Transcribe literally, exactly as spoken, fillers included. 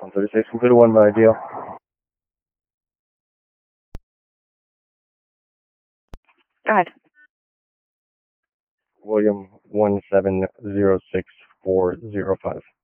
one thirty-six, completed one by deal. Go ahead. William one seven zero six four zero five.